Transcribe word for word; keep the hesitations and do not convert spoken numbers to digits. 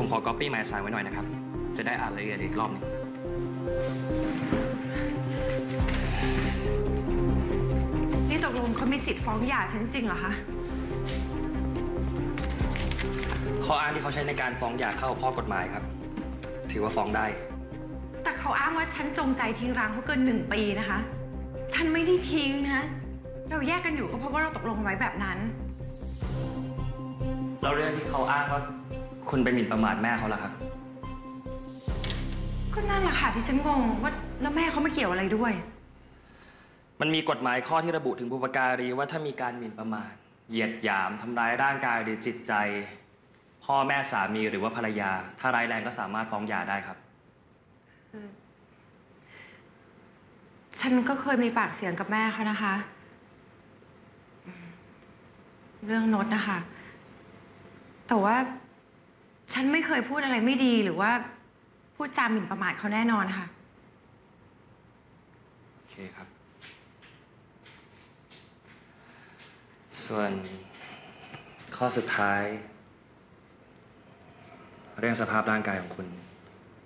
ขอก๊อปปี้หมายสารไว้หน่อยนะครับจะได้อ่านรายละเอียดอีกรอบนึงนี่ตกลงเขามีสิทธิ์ฟ้องหย่าฉันจริงเหรอคะข้ออ้างที่เขาใช้ในการฟ้องหย่าเข้าข้อกฎหมายครับถือว่าฟ้องได้แต่เขาอ้างว่าฉันจงใจทิ้งร้างเขาเกินหนึ่งปีนะคะฉันไม่ได้ทิ้งนะเราแยกกันอยู่ก็เพราะว่าเราตกลงไว้แบบนั้นแล้วเรื่องที่เขาอ้างว่าคุณไปหมิ่นประมาทแม่เขาล่ะครับก็นั่นแหละค่ะที่ฉันงงว่าแล้วแม่เขาไม่เกี่ยวอะไรด้วยมันมีกฎหมายข้อที่ระบุถึงบุพการีว่าถ้ามีการหมิ่นประมาทเหยียดหยามทำร้ายร่างกายหรือจิตใจพ่อแม่สามีหรือว่าภรรยาถ้าร้ายแรงก็สามารถฟ้องหย่าได้ครับฉันก็เคยมีปากเสียงกับแม่เขานะคะเรื่องโน้ตนะคะแต่ว่าฉันไม่เคยพูดอะไรไม่ดีหรือว่าพูดจาหมิ่นประมาทเขาแน่นอนค่ะโอเคครับส่วนข้อสุดท้ายเรื่องสภาพร่างกายของคุณ